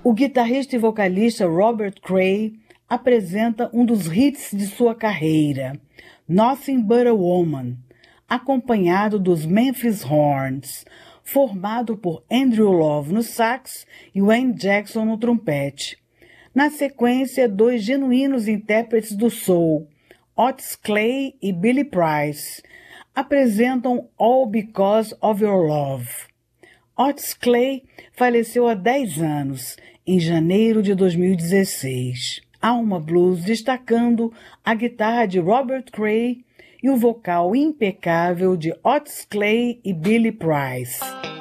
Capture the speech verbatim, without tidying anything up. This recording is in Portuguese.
O guitarrista e vocalista Robert Cray apresenta um dos hits de sua carreira, Nothing But a Woman, acompanhado dos Memphis Horns, formado por Andrew Love no sax e Wayne Jackson no trompete. Na sequência, dois genuínos intérpretes do soul, Otis Clay e Billy Price, apresentam All Because of Your Love. Otis Clay faleceu há dez anos, em janeiro de dois mil e dezesseis. Alma Blues destacando a guitarra de Robert Cray e o vocal impecável de Otis Clay e Billy Price.